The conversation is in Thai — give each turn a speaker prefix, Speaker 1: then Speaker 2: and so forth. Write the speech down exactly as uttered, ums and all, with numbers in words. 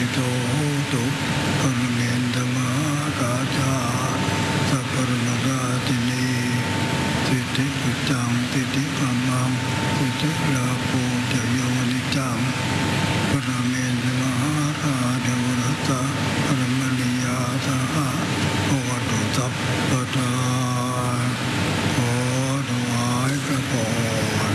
Speaker 1: โตตุปรเมนธมราชาสัพพะมราตินีสิทธิปุจังสิทธิธรรมังสิทธิลาโภจโยนิจังปรเมนธมราชวรตะปรมณียาสหะโอวตุสัพพะโต